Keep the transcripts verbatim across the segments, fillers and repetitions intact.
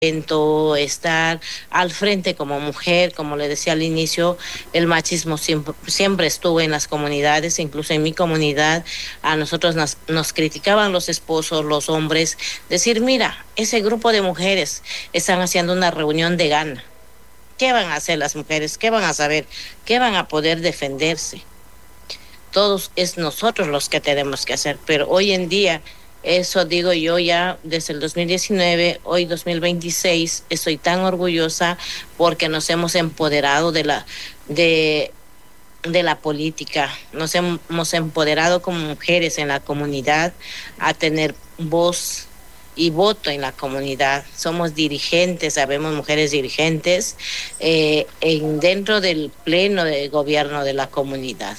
estar al frente como mujer, como le decía al inicio, el machismo siempre, siempre estuvo en las comunidades, incluso en mi comunidad, a nosotros nos, nos criticaban los esposos, los hombres, decir, mira, ese grupo de mujeres están haciendo una reunión de gana. ¿Qué van a hacer las mujeres? ¿Qué van a saber? ¿Qué van a poder defenderse? Todos es nosotros los que tenemos que hacer, pero hoy en día, eso digo yo ya desde el dos mil diecinueve, hoy dos mil veintiséis, estoy tan orgullosa porque nos hemos empoderado de la, de, de la política, nos hemos empoderado como mujeres en la comunidad a tener voz y voto en la comunidad. Somos dirigentes, sabemos mujeres dirigentes eh, en, dentro del pleno de gobierno de la comunidad.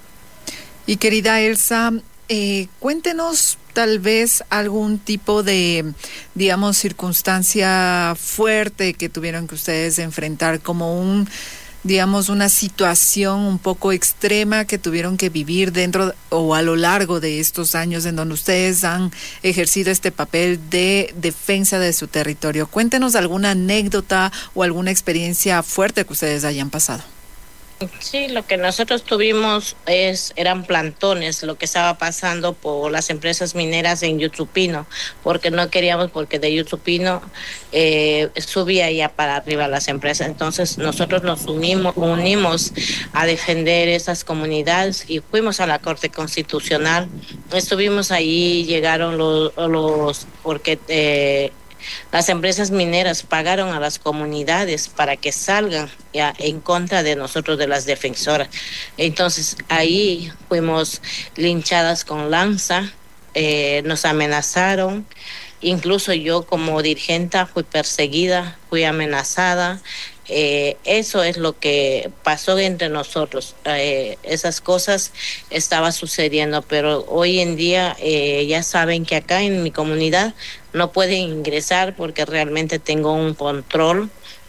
Y querida Elsa, eh, cuéntenos tal vez algún tipo de, digamos, circunstancia fuerte que tuvieron que ustedes enfrentar, como un, digamos, una situación un poco extrema que tuvieron que vivir dentro o a lo largo de estos años en donde ustedes han ejercido este papel de defensa de su territorio. Cuéntenos alguna anécdota o alguna experiencia fuerte que ustedes hayan pasado. Sí, lo que nosotros tuvimos es eran plantones, lo que estaba pasando por las empresas mineras en Yutupino, porque no queríamos, porque de Yutupino eh, subía ya para arriba las empresas. Entonces nosotros nos unimos, unimos a defender esas comunidades y fuimos a la Corte Constitucional. Estuvimos ahí, llegaron los, los porque... Eh, Las empresas mineras pagaron a las comunidades para que salgan ya en contra de nosotros, de las defensoras. Entonces ahí fuimos linchadas con lanza, eh, nos amenazaron. Incluso yo como dirigente fui perseguida, fui amenazada. Eh, eso es lo que pasó entre nosotros. Eh, esas cosas estaban sucediendo, pero hoy en día eh, ya saben que acá en mi comunidad no pueden ingresar porque realmente tengo un control,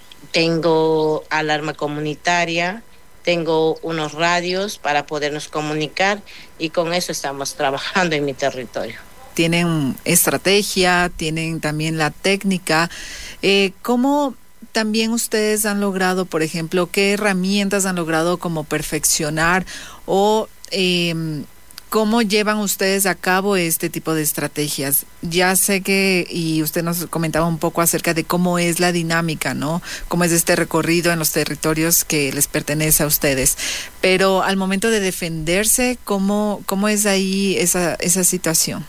tengo alarma comunitaria, tengo unos radios para podernos comunicar y con eso estamos trabajando en mi territorio. Tienen estrategia, tienen también la técnica. Eh, ¿Cómo también ustedes han logrado, por ejemplo, qué herramientas han logrado como perfeccionar o eh, cómo llevan ustedes a cabo este tipo de estrategias? Ya sé que, y usted nos comentaba un poco acerca de cómo es la dinámica, ¿no? Cómo es este recorrido en los territorios que les pertenece a ustedes. Pero al momento de defenderse, ¿cómo, cómo es ahí esa, esa situación?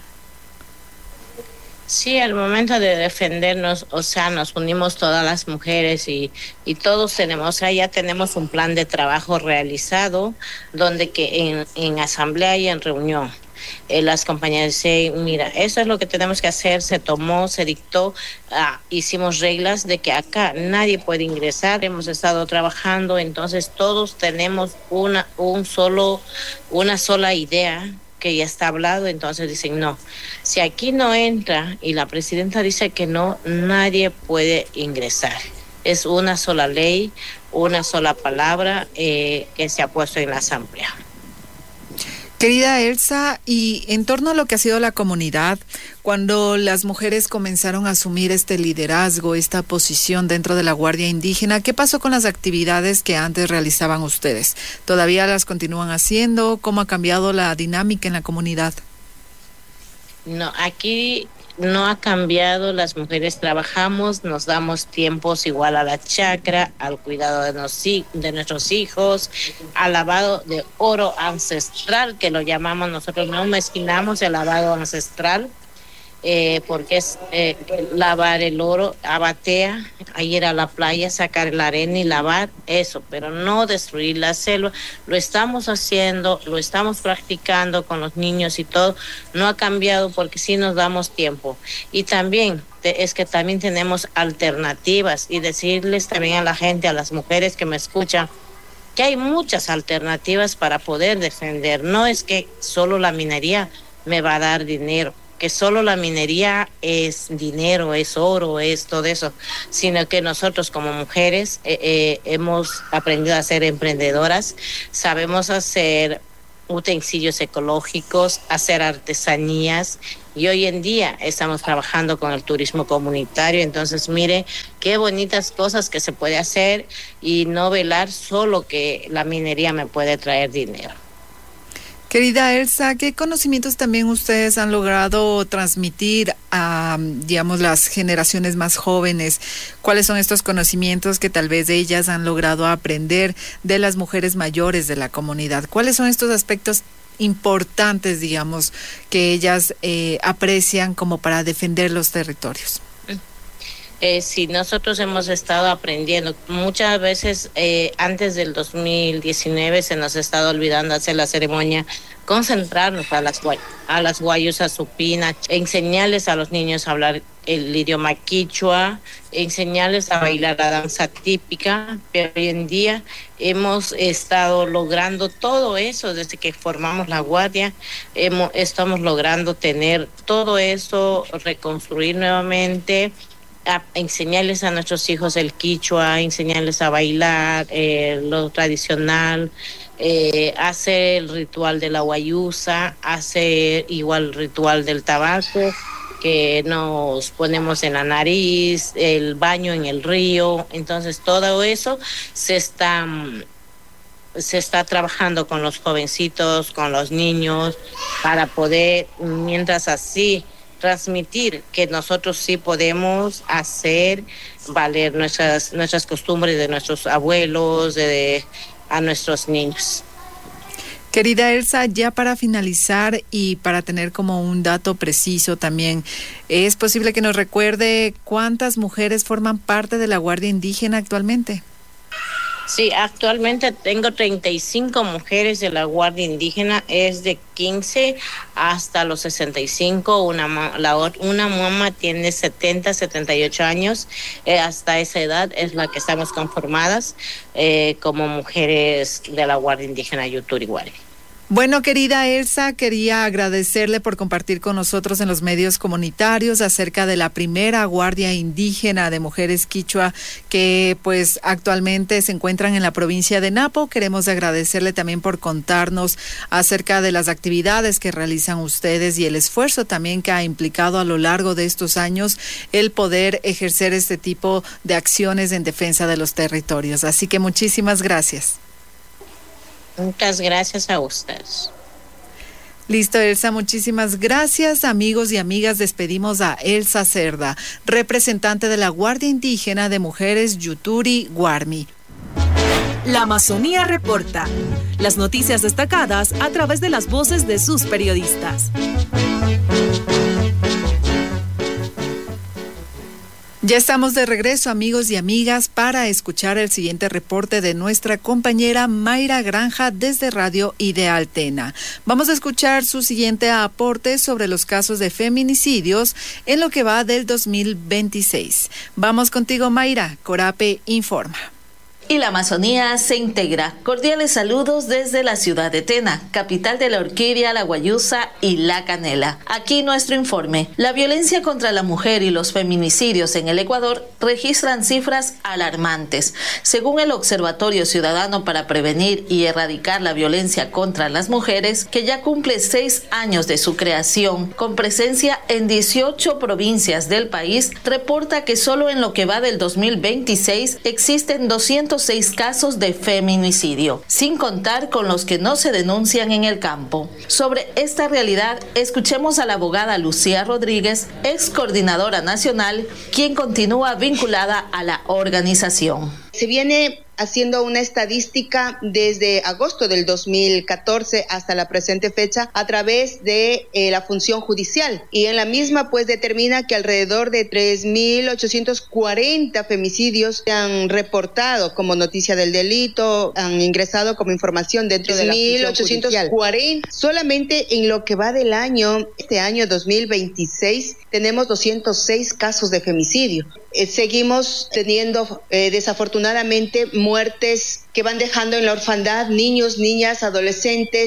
Sí, al momento de defendernos, o sea, nos unimos todas las mujeres y, y todos tenemos, o sea, ya tenemos un plan de trabajo realizado, donde que en, en asamblea y en reunión, eh, las compañeras dicen, mira, eso es lo que tenemos que hacer, se tomó, se dictó, ah, hicimos reglas de que acá nadie puede ingresar, hemos estado trabajando, entonces todos tenemos una, un solo, una sola idea, que ya está hablado. Entonces dicen no, si aquí no entra y la presidenta dice que no, nadie puede ingresar. Es una sola ley, una sola palabra eh, que se ha puesto en la asamblea. Querida Elsa, y en torno a lo que ha sido la comunidad, cuando las mujeres comenzaron a asumir este liderazgo, esta posición dentro de la Guardia Indígena, ¿qué pasó con las actividades que antes realizaban ustedes? ¿Todavía las continúan haciendo? ¿Cómo ha cambiado la dinámica en la comunidad? No, aquí no ha cambiado, las mujeres trabajamos, nos damos tiempos igual a la chacra, al cuidado de, nos, de nuestros hijos, al lavado de oro ancestral, que lo llamamos nosotros, no mezquinamos el lavado ancestral, eh, porque es eh, lavar el oro, abatea, ir a la playa, sacar la arena y lavar eso, pero no destruir la selva. Lo estamos haciendo, lo estamos practicando con los niños y todo. No ha cambiado porque sí nos damos tiempo. Y también es que también tenemos alternativas y decirles también a la gente, a las mujeres que me escuchan, que hay muchas alternativas para poder defender. No es que solo la minería me va a dar dinero, que solo la minería es dinero, es oro, es todo eso, sino que nosotros como mujeres eh, eh, hemos aprendido a ser emprendedoras, sabemos hacer utensilios ecológicos, hacer artesanías, y hoy en día estamos trabajando con el turismo comunitario. Entonces, mire qué bonitas cosas que se puede hacer y no velar solo que la minería me puede traer dinero. Querida Elsa, ¿qué conocimientos también ustedes han logrado transmitir a, digamos, las generaciones más jóvenes? ¿Cuáles son estos conocimientos que tal vez ellas han logrado aprender de las mujeres mayores de la comunidad? ¿Cuáles son estos aspectos importantes, digamos, que ellas eh, aprecian como para defender los territorios? Eh, sí, nosotros hemos estado aprendiendo. Muchas veces eh, antes del dos mil diecinueve se nos ha estado olvidando hacer la ceremonia, concentrarnos a las, a las guayusas supina, enseñarles a los niños a hablar el idioma quichua, enseñarles a bailar la danza típica. Pero hoy en día hemos estado logrando todo eso desde que formamos la guardia. Hemos, estamos logrando tener todo eso, reconstruir nuevamente, a enseñarles a nuestros hijos el quichua, enseñarles a bailar eh, lo tradicional, eh, hacer el ritual de la guayusa, hacer igual el ritual del tabaco, que nos ponemos en la nariz, el baño en el río. Entonces todo eso se está se está trabajando con los jovencitos, con los niños, para poder, mientras así, transmitir que nosotros sí podemos hacer valer nuestras nuestras costumbres de nuestros abuelos, de, de a nuestros niños. Querida Elsa, ya para finalizar y para tener como un dato preciso también, ¿es posible que nos recuerde cuántas mujeres forman parte de la Guardia Indígena actualmente? Sí, actualmente tengo treinta y cinco mujeres de la Guardia Indígena, es de quince hasta los sesenta y cinco, una, la, una mamá tiene setenta, setenta y ocho años, eh, hasta esa edad es la que estamos conformadas eh, como mujeres de la Guardia Indígena Yuturi Guarmi. Bueno, querida Elsa, quería agradecerle por compartir con nosotros en los medios comunitarios acerca de la primera guardia indígena de mujeres quichua que pues actualmente se encuentran en la provincia de Napo. Queremos agradecerle también por contarnos acerca de las actividades que realizan ustedes y el esfuerzo también que ha implicado a lo largo de estos años el poder ejercer este tipo de acciones en defensa de los territorios. Así que muchísimas gracias. Muchas gracias a ustedes. Listo, Elsa, muchísimas gracias. Amigos y amigas, despedimos a Elsa Cerda, representante de la Guardia Indígena de Mujeres Yuturi Guarmi. La Amazonía reporta. Las noticias destacadas a través de las voces de sus periodistas. Ya estamos de regreso, amigos y amigas, para escuchar el siguiente reporte de nuestra compañera Mayra Granja desde Radio Ideal Tena. Vamos a escuchar su siguiente aporte sobre los casos de feminicidios en lo que va del dos mil veintiséis. Vamos contigo, Mayra. Corape informa. Y la Amazonía se integra. Cordiales saludos desde la ciudad de Tena, capital de la orquídea, la guayusa y la canela. Aquí nuestro informe. La violencia contra la mujer y los feminicidios en el Ecuador registran cifras alarmantes. Según el Observatorio Ciudadano para Prevenir y Erradicar la Violencia contra las Mujeres, que ya cumple seis años de su creación, con presencia en dieciocho provincias del país, reporta que solo en lo que va del dos mil veintiséis existen doscientos seis casos de feminicidio, sin contar con los que no se denuncian en el campo. Sobre esta realidad, escuchemos a la abogada Lucía Rodríguez, ex coordinadora nacional, quien continúa vinculada a la organización. Se viene haciendo una estadística desde agosto del dos mil catorce hasta la presente fecha a través de eh, la función judicial, y en la misma pues determina que alrededor de tres mil ochocientos cuarenta femicidios se han reportado como noticia del delito, han ingresado como información dentro de la función judicial. Solamente en lo que va del año, este año dos mil veintiséis, tenemos doscientos seis casos de femicidio. Eh, seguimos teniendo eh, desafortunadamente muertes que van dejando en la orfandad niños, niñas, adolescentes,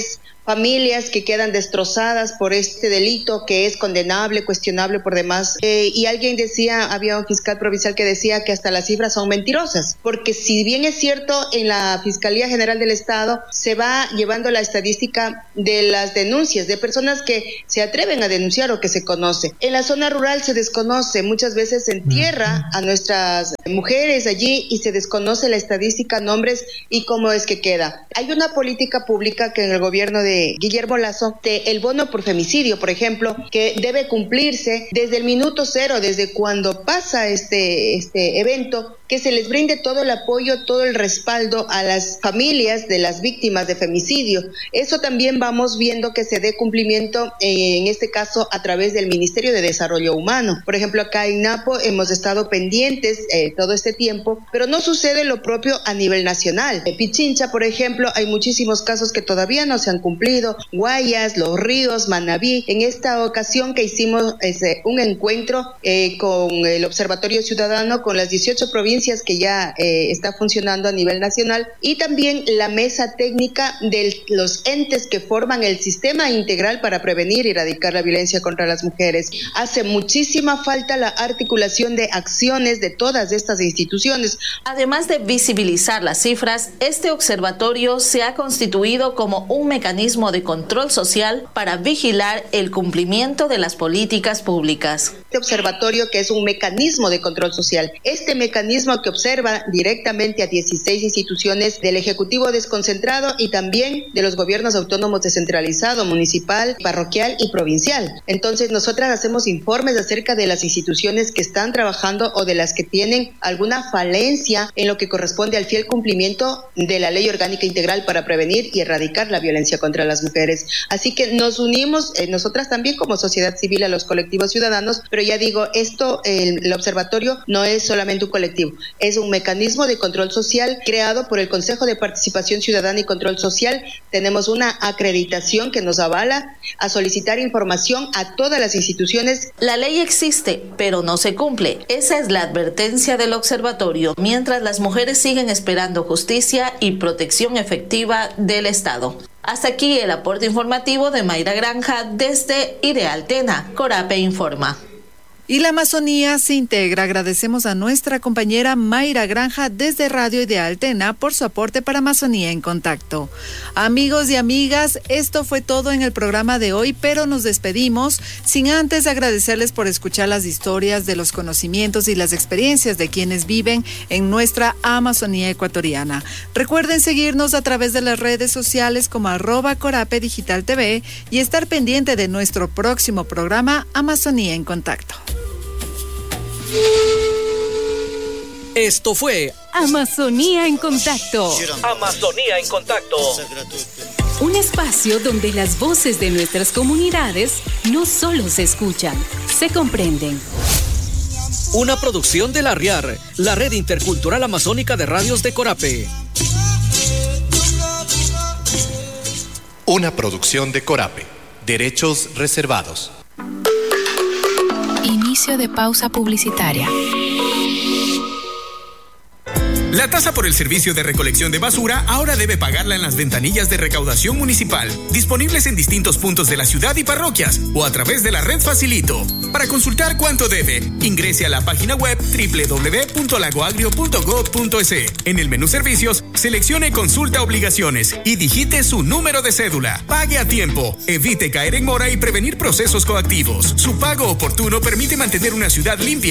familias que quedan destrozadas por este delito que es condenable, cuestionable por demás. Eh, y alguien decía, había un fiscal provincial que decía que hasta las cifras son mentirosas, porque si bien es cierto, en la Fiscalía General del Estado se va llevando la estadística de las denuncias de personas que se atreven a denunciar o que se conoce. En la zona rural se desconoce, muchas veces se entierra a nuestras mujeres allí y se desconoce la estadística, nombres y cómo es que queda. Hay una política pública que en el gobierno de Guillermo Lasso, de el bono por femicidio, por ejemplo, que debe cumplirse desde el minuto cero, desde cuando pasa este, este evento, que se les brinde todo el apoyo, todo el respaldo a las familias de las víctimas de femicidio. Eso también vamos viendo que se dé cumplimiento, eh, en este caso a través del Ministerio de Desarrollo Humano. Por ejemplo, acá en Napo hemos estado pendientes eh, todo este tiempo, pero no sucede lo propio a nivel nacional. En Pichincha, por ejemplo, hay muchísimos casos que todavía no se han cumplido. Guayas, Los Ríos, Manabí. En esta ocasión que hicimos ese, un encuentro eh, con el Observatorio Ciudadano, con las dieciocho provincias que ya eh, está funcionando a nivel nacional, y también la mesa técnica de los entes que forman el sistema integral para prevenir y erradicar la violencia contra las mujeres. Hace muchísima falta la articulación de acciones de todas estas instituciones. Además de visibilizar las cifras, este observatorio se ha constituido como un mecanismo de control social para vigilar el cumplimiento de las políticas públicas. Este observatorio, que es un mecanismo de control social, este mecanismo que observa directamente a dieciséis instituciones del Ejecutivo desconcentrado y también de los gobiernos autónomos descentralizado, municipal, parroquial y provincial. Entonces, nosotras hacemos informes acerca de las instituciones que están trabajando o de las que tienen alguna falencia en lo que corresponde al fiel cumplimiento de la Ley Orgánica Integral para prevenir y erradicar la violencia contra las mujeres. Así que nos unimos, eh, nosotras también como sociedad civil, a los colectivos ciudadanos, pero ya digo, esto, el, el observatorio no es solamente un colectivo, es un mecanismo de control social creado por el Consejo de Participación Ciudadana y Control Social. Tenemos una acreditación que nos avala a solicitar información a todas las instituciones. La ley existe, pero no se cumple. Esa es la advertencia del observatorio, mientras las mujeres siguen esperando justicia y protección efectiva del Estado. Hasta aquí el aporte informativo de Mayra Granja desde Ideal Tena. Corape informa. Y la Amazonía se integra. Agradecemos a nuestra compañera Mayra Granja desde Radio Ideal Tena por su aporte para Amazonía en Contacto. Amigos y amigas, esto fue todo en el programa de hoy, pero nos despedimos sin antes agradecerles por escuchar las historias de los conocimientos y las experiencias de quienes viven en nuestra Amazonía ecuatoriana. Recuerden seguirnos a través de las redes sociales como arroba Corape Digital T V y estar pendiente de nuestro próximo programa Amazonía en Contacto. Esto fue Amazonía en Contacto. Amazonía en Contacto. Un espacio donde las voces de nuestras comunidades no solo se escuchan, se comprenden. Una producción de la RIAR, la Red Intercultural Amazónica de Radios de Corape. Una producción de Corape. Derechos reservados. Inicio de pausa publicitaria. La tasa por el servicio de recolección de basura ahora debe pagarla en las ventanillas de recaudación municipal, disponibles en distintos puntos de la ciudad y parroquias, o a través de la red Facilito. Para consultar cuánto debe, ingrese a la página web doble u doble u doble u punto lagoagrio punto gob punto es. En el menú Servicios, seleccione Consulta Obligaciones y digite su número de cédula. Pague a tiempo, evite caer en mora y prevenir procesos coactivos. Su pago oportuno permite mantener una ciudad limpia